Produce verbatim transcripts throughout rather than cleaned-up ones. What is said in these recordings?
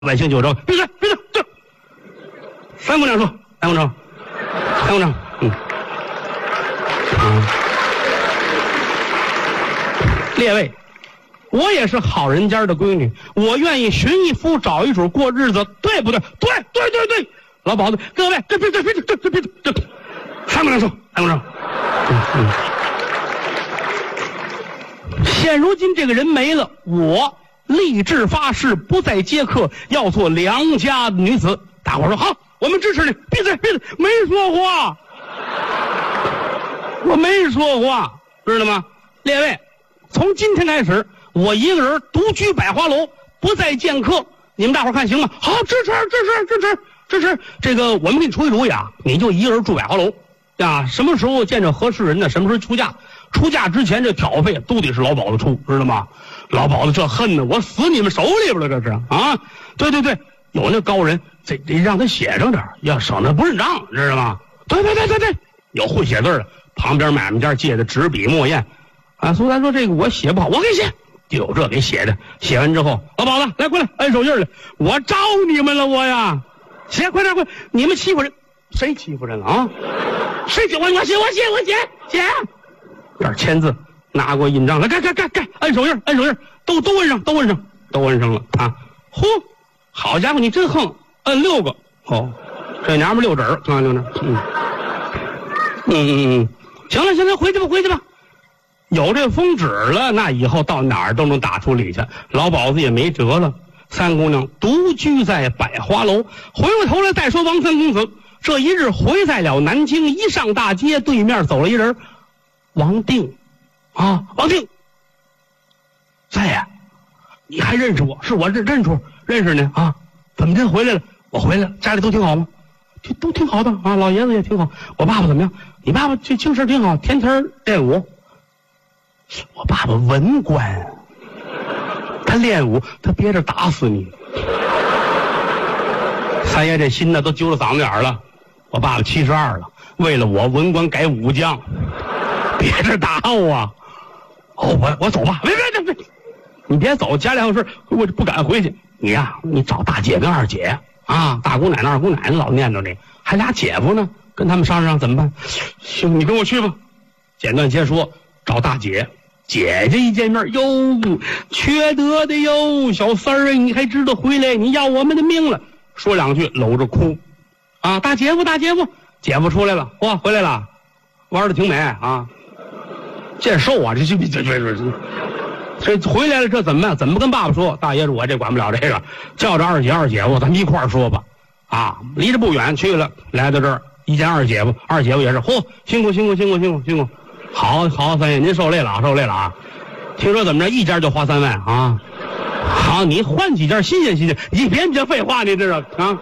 百姓就说闭嘴闭嘴，这三姑娘说三姑娘三姑娘嗯嗯，列位，我也是好人家的闺女，我愿意寻一夫找一主过日子，对不对？对对对对，老鸨子，各位，这别这别这这别这，三姑娘说三姑娘，嗯嗯。现如今这个人没了，我立志发誓不再接客，要做良家女子。大伙说好，我们支持你。闭嘴闭嘴，没说话，我没说话，知道吗？列位，从今天开始，我一个人独居百花楼，不再见客。你们大伙看行吗？好，支持支持支持支持。这个我们给你出一主意啊，你就一个人住百花楼呀。什么时候见着合适人呢？什么时候出嫁？出嫁之前这挑费都得是老鸨子出，知道吗？老鸨子这恨呢，我死你们手里边了，这是啊！对对对，有那高人，这得让他写上点，要省得不认账，知道吗？对对对对对，有会写字的，旁边买卖家借的纸笔墨砚，啊，苏丹说这个我写不好，我给写，就有这给写的。写完之后，老鸨子来过来，按手印来，我招你们了，我呀，写快点快，你们欺负人，谁欺负人了啊？谁写我我写我写我写写。这儿签字，拿过印章来，盖盖盖盖，按手印，按手印，都都摁上，都摁上，都摁上了啊！嚯，好家伙，你真横，摁六个哦，这娘们六指儿，看看看，嗯嗯嗯嗯，行了行了，回去吧回去吧，有这封纸了，那以后到哪儿都能打出理去，老鸨子也没辙了。三姑娘独居在百花楼，回过头来再说王三公子，这一日回在了南京，一上大街，对面走了一人。王定，啊，王定，三爷，你还认识我？是我认认出认识呢啊？怎么真回来了？我回来了，家里都挺好吗？都都挺好的啊，老爷子也挺好。我爸爸怎么样？你爸爸这精神挺好，天天练武。我爸爸文官，他练武，他憋着打死你。三爷这心呢都揪了嗓子眼了。我爸爸七十二了，为了我文官改武将。别着打我啊！哦，我我走吧，别别别别，你别走，家里还有事，我不敢回去。你呀、啊，你找大姐跟二姐啊，大姑奶奶、二姑奶奶老念叨你，还俩姐夫呢，跟他们商量怎么办？行，你跟我去吧。简短截说，找大姐，姐姐一见面，哟，缺德的哟，小三儿，你还知道回来？你要我们的命了！说两句，搂着哭，啊，大姐夫，大姐夫，姐夫出来了，哇，回来了，玩的挺美啊。见瘦啊，这这这这这这回来了，这怎么办？怎么跟爸爸说？大爷说，我这管不了这个，叫着二姐二姐夫，咱们一块儿说吧。啊，离着不远去了，来到这儿一见二姐夫，二姐夫也是，嚯，辛苦辛苦辛苦辛苦辛苦，好好三爷您受累了啊，受累了啊。听说怎么着，一家就花三万啊？好，你换几件新鲜新鲜，你别别废话，你这是啊？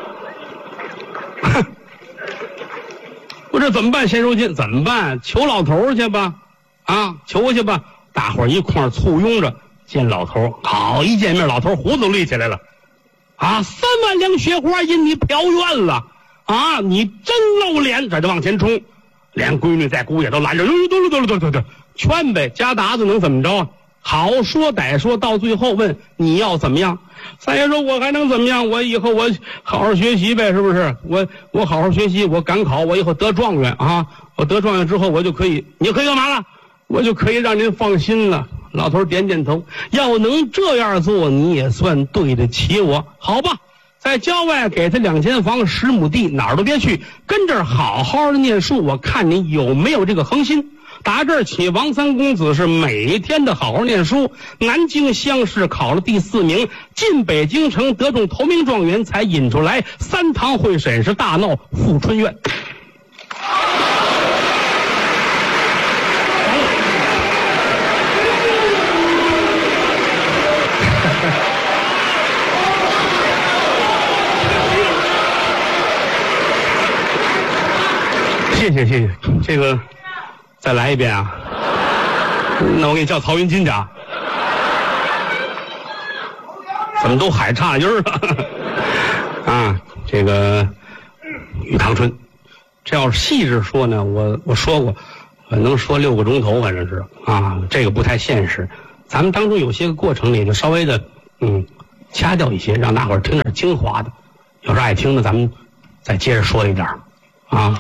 我这怎么办？现如今怎么办？求老头去吧。啊，求去吧！大伙儿一块儿簇拥着见老头，好一见面，老头胡子都立起来了。啊，三万两雪花因你飘远了啊！你真露脸，这就往前冲，连闺女在姑爷都拦着，嘟嘟嘟嘟嘟嘟，劝呗，家达子能怎么着啊？好说歹说，到最后问你要怎么样？三爷说，我还能怎么样？我以后我好好学习呗，是不是？我我好好学习，我赶考，我以后得状元啊！我得状元之后，我就可以，你可以干嘛了？我就可以让您放心了。老头点点头，要能这样做，你也算对得起我，好吧？在郊外给他两间房，十亩地，哪儿都别去，跟这儿好好的念书，我看你有没有这个恒心。打这儿起，王三公子是每天的好好念书。南京乡试考了第四名，进北京城得中头名状元，才引出来。三堂会审是大闹富春院。谢谢谢谢，这个再来一遍啊！那我给你叫曹云金去啊！怎么都海差音儿了啊？这个雨堂春，这要是细致说呢，我我说过，能说六个钟头，反正是啊，这个不太现实。咱们当中有些个过程里就稍微的嗯掐掉一些，让大伙儿听点精华的。有时候爱听的，咱们再接着说一点啊。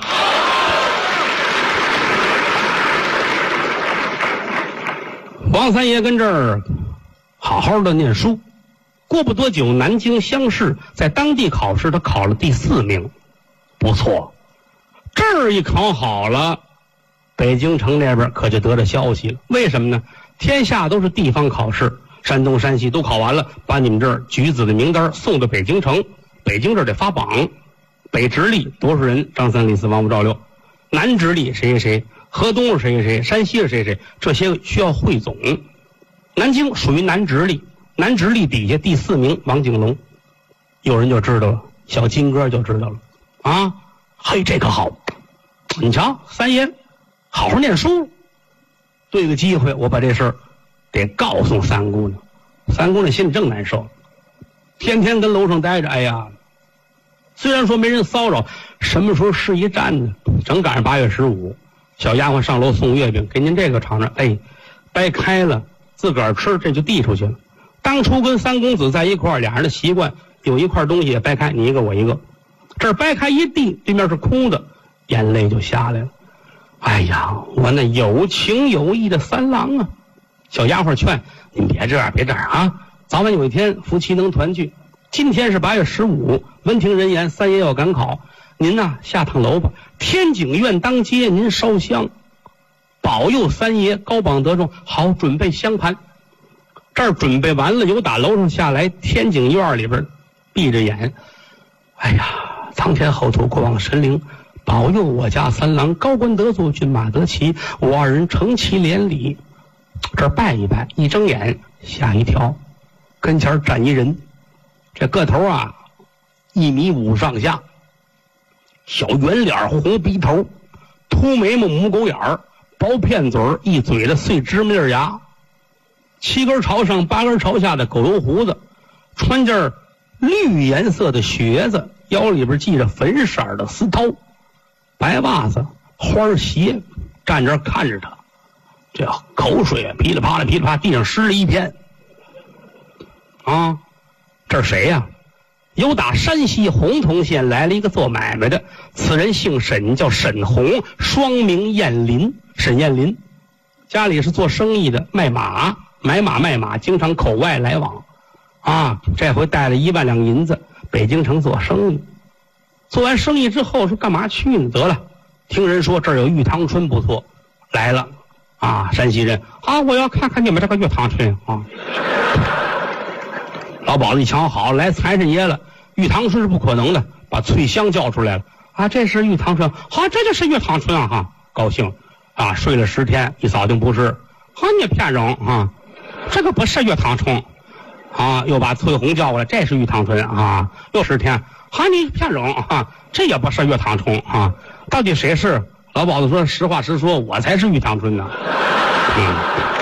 王三爷跟这儿好好的念书，过不多久，南京乡试在当地考试，他考了第四名，不错。这儿一考好了，北京城那边可就得着消息了。为什么呢？天下都是地方考试，山东、山西都考完了，把你们这儿举子的名单送到北京城，北京这儿得发榜。北直隶多少人？张三李四王五赵六。南直隶谁谁谁，河东是谁谁谁，山西是谁谁，这些需要汇总。南京属于南直隶，南直隶底下第四名王景龙，有人就知道了，小金哥就知道了啊。嘿，这可好，你瞧，三爷好好念书，对个机会，我把这事儿得告诉三姑娘。三姑娘心里正难受，天天跟楼上待着，哎呀，虽然说没人骚扰，什么时候是一站呢？正赶上八月十五，小丫鬟上楼送月饼，给您这个尝尝，哎，掰开了自个儿吃，这就递出去了。当初跟三公子在一块儿，俩人的习惯，有一块东西也掰开，你一个我一个，这儿掰开一递，对面是空的，眼泪就下来了。哎呀，我那有情有义的三郎啊！小丫鬟劝您别这样，别这样啊！早晚有一天夫妻能团聚。今天是八月十五，闻听人言，三爷要赶考，您呐下趟楼吧，天景院当街，您烧香，保佑三爷高榜得中，好准备香盘。这儿准备完了，有打楼上下来，天景院里边闭着眼，哎呀，苍天厚土，过往神灵，保佑我家三郎高官得坐，骏马得骑，我二人成其连理。这儿拜一拜，一睁眼吓一跳，跟前站一人，这个头啊一米五上下，小圆脸，红鼻头，秃眉毛，母狗眼儿，薄片嘴儿，一嘴的碎芝麻粒牙，七根朝上八根朝下的狗油胡子，穿件绿颜色的靴子，腰里边系着粉色的丝绦，白袜子花鞋，站这看着他，这口水啊噼里啪啦噼里啪啦，地上湿了一片啊。这是谁呀？有打山西洪洞县来了一个做买卖的，此人姓沈，叫沈洪，双名燕林。沈燕林家里是做生意的，卖马，买马卖马，经常口外来往啊。这回带了一万两银子，北京城做生意。做完生意之后说干嘛去呢？得了，听人说这儿有玉堂春不错，来了啊。山西人啊，我要看看你们这个玉堂春啊。老鸨子一瞧，好，来财神爷了，玉堂春是不可能的，把翠香叫出来了啊，这是玉堂春，好，这就是玉堂春啊，哈，高兴啊，睡了十天，一扫定不是，好，你骗人啊，这个不是玉堂春啊，又把翠红叫过来，这是玉堂春啊，又十天，好，你骗人啊，这也不是玉堂春啊，到底谁是？老鸨子说，实话实说，我才是玉堂春呢。嗯。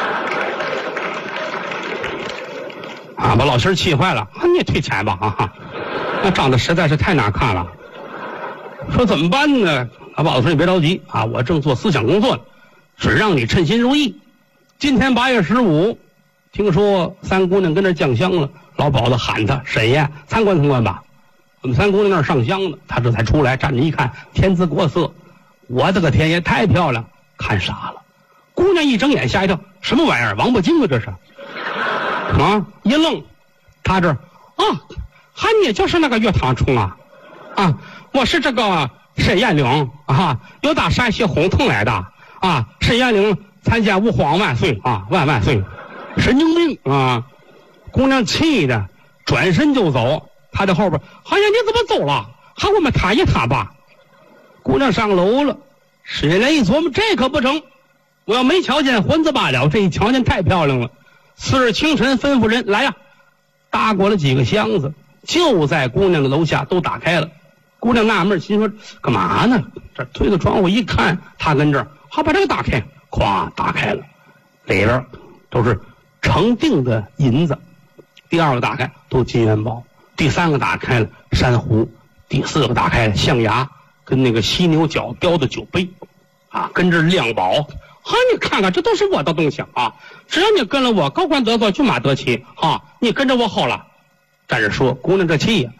啊，把老心气坏了，啊，你也退钱吧，啊，那长得实在是太难看了。说怎么办呢？老鸨子说你别着急啊，我正做思想工作呢，只让你称心如意。今天八月十五，听说三姑娘跟那降香了，老鸨子喊他沈爷参观参观吧。我们三姑娘那儿上香呢，他这才出来，站着一看，天姿国色，我的个天爷，太漂亮，看傻了。姑娘一睁眼吓一跳，什么玩意儿？王八精啊这是！啊！一愣，他这啊，还你就是那个玉堂春啊，啊，我是这个沈燕玲啊，有打山西洪洞来的啊，沈燕玲参见吾皇万岁啊，万万岁！神经病啊！姑娘气的转身就走，他在后边，哎呀，你怎么走了？还我们谈一谈吧。姑娘上楼了，沈燕玲一琢磨，这可不成，我要没瞧见混子罢了，这一瞧见太漂亮了。次日清晨，吩咐人来呀，搭过了几个箱子，就在姑娘的楼下都打开了。姑娘纳闷，心说干嘛呢？这推个窗户一看，他跟这儿，好把这个打开，咵打开了，里边都是成锭的银子。第二个打开都金元宝，第三个打开了珊瑚，第四个打开了象牙跟那个犀牛角雕的酒杯，啊，跟这亮宝。啊，你看看，这都是我的东西啊！只要你跟了我，高官得坐，骏马得骑啊！你跟着我好了， 站着说：“姑娘这气呀、